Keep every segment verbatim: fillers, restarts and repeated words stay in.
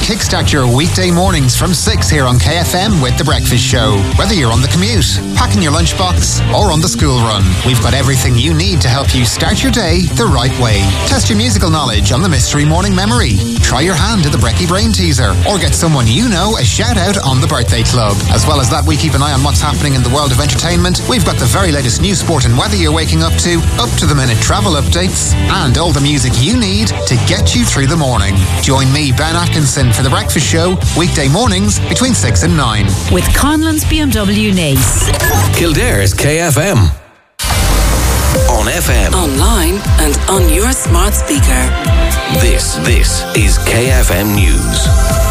kickstart your weekday mornings from six here on K F M with The Breakfast Show. Whether you're on the commute, packing your lunchbox, or on the school run, we've got everything you need to help you start your day the right way. Test your musical knowledge on the Mystery Morning Memory. Try your hand at the Brecky Brain Teaser, or get someone you know a shout out on the Birthday Club. As well as that, we keep an eye on what's happening in the world of entertainment. We've got the very latest news, sport and weather you're waking up to, up to the minute travel updates, and all the music you need to get you through the morning. Join me, Ben Atkinson, for The Breakfast Show, weekday mornings between six and nine. With Conlon's B M W Nace. Kildare's K F M. On F M. Online and on your smart speaker. This, this is K F M News.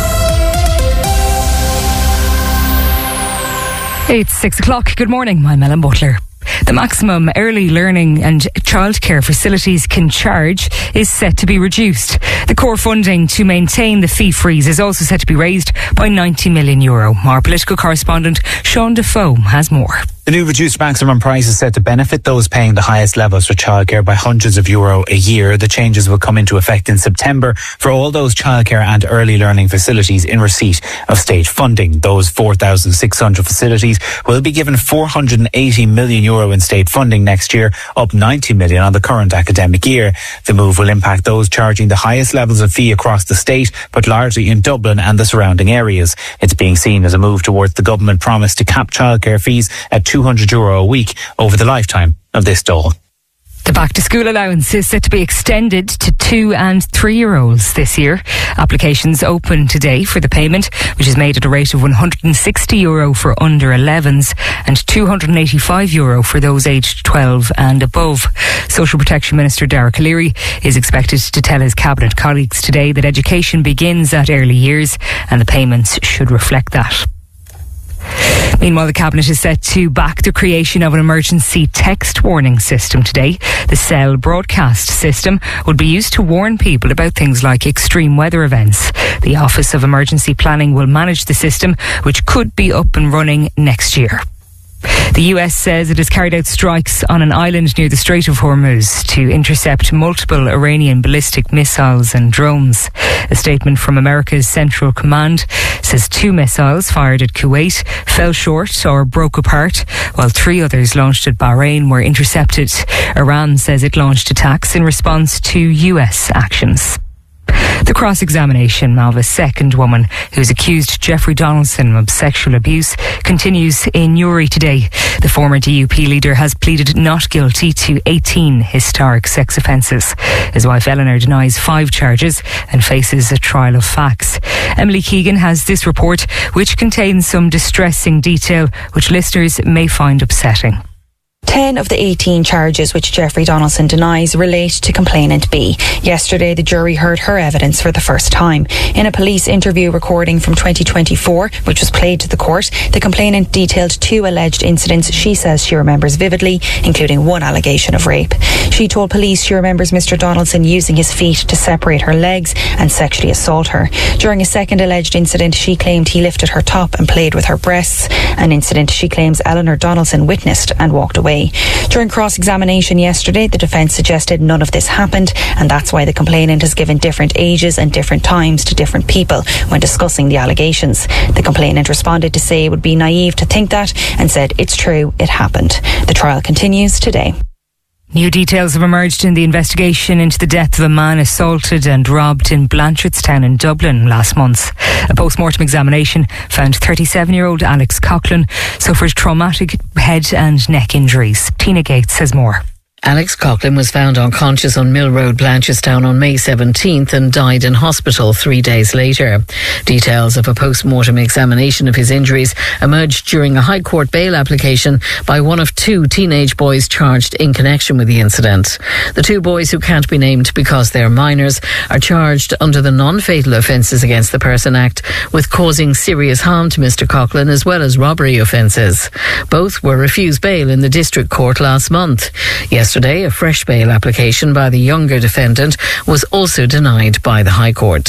It's six o'clock. Good morning. I'm Ellen Butler. The maximum early learning and childcare facilities can charge is set to be reduced. The core funding to maintain the fee freeze is also set to be raised by ninety million euro. Our political correspondent Sean Defoe has more. The new reduced maximum price is set to benefit those paying the highest levels for childcare by hundreds of euro a year. The changes will come into effect in September for all those childcare and early learning facilities in receipt of state funding. Those four thousand six hundred facilities will be given four hundred eighty million euro in state funding next year, up ninety million on the current academic year. The move will impact those charging the highest levels of fee across the state, but largely in Dublin and the surrounding areas. It's being seen as a move towards the government promise to cap childcare fees at two hundred euro a week over the lifetime of this dole. The back to school allowance is set to be extended to two and three year olds this year. Applications open today for the payment, which is made at a rate of one hundred sixty euro for under elevens and two hundred eighty-five euro for those aged twelve and above. Social Protection Minister Derek O'Leary is expected to tell his cabinet colleagues today that education begins at early years and the payments should reflect that. Meanwhile, the Cabinet is set to back the creation of an emergency text warning system today. The Cell broadcast system would be used to warn people about things like extreme weather events. The Office of Emergency Planning will manage the system, which could be up and running next year. The U S says it has carried out strikes on an island near the Strait of Hormuz to intercept multiple Iranian ballistic missiles and drones. A statement from America's Central Command says two missiles fired at Kuwait fell short or broke apart, while three others launched at Bahrain were intercepted. Iran says it launched attacks in response to U S actions. The cross-examination of a second woman who's accused Jeffrey Donaldson of sexual abuse continues in Newry today. The former D U P leader has pleaded not guilty to eighteen historic sex offences. His wife Eleanor denies five charges and faces a trial of facts. Emily Keegan has this report, which contains some distressing detail which listeners may find upsetting. Ten of the eighteen charges which Jeffrey Donaldson denies relate to complainant B. Yesterday, the jury heard her evidence for the first time. In a police interview recording from twenty twenty-four, which was played to the court, the complainant detailed two alleged incidents she says she remembers vividly, including one allegation of rape. She told police she remembers Mister Donaldson using his feet to separate her legs and sexually assault her. During a second alleged incident, she claimed he lifted her top and played with her breasts, an incident she claims Eleanor Donaldson witnessed and walked away. During cross-examination yesterday, the defence suggested none of this happened, and that's why the complainant has given different ages and different times to different people when discussing the allegations. The complainant responded to say it would be naive to think that and said it's true, it happened. The trial continues today. New details have emerged in the investigation into the death of a man assaulted and robbed in Blanchardstown in Dublin last month. A post-mortem examination found thirty-seven-year-old Alex Coughlin suffered traumatic head and neck injuries. Tina Gates has more. Alex Coughlin was found unconscious on Mill Road, Blanchardstown on May seventeenth and died in hospital three days later. Details of a post-mortem examination of his injuries emerged during a High Court bail application by one of two teenage boys charged in connection with the incident. The two boys, who can't be named because they're minors, are charged under the Non-Fatal Offences Against the Person Act with causing serious harm to Mister Coughlin as well as robbery offences. Both were refused bail in the District Court last month. Yesterday, Yesterday, a fresh bail application by the younger defendant was also denied by the High Court.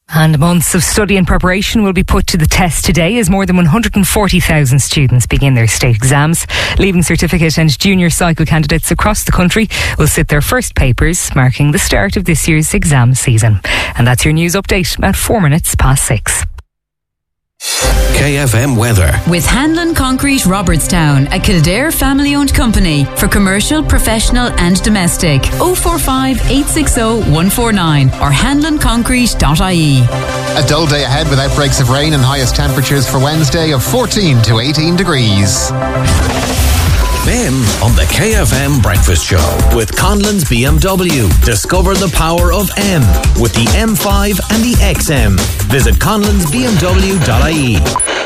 And months of study and preparation will be put to the test today as more than one hundred forty thousand students begin their state exams. Leaving certificate and junior cycle candidates across the country will sit their first papers, marking the start of this year's exam season. And that's your news update at four minutes past six. K F M weather. With Hanlon Concrete Robertstown, a Kildare family-owned company for commercial, professional and domestic. oh four five, eight six oh, one four nine or hanlon concrete dot I E. A dull day ahead with outbreaks of rain and highest temperatures for Wednesday of fourteen to eighteen degrees. Ben on the K F M Breakfast Show with Conlon's B M W. Discover the power of M with the M five and the X M. Visit conlons b m w dot I E.